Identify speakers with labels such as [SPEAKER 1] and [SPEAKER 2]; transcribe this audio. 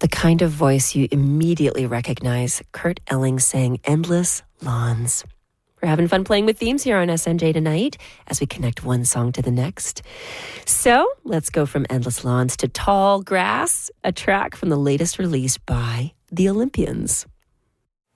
[SPEAKER 1] the kind of voice you immediately recognize. Kurt Elling sang Endless Lawns. We're having fun playing with themes here on SNJ tonight as we connect one song to the next. So let's go from Endless Lawns to Tall Grass, a track from the latest release by The Olympians.